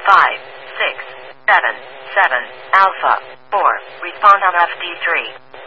5, 6, 7, 7, Alpha, 4, respond on FD3.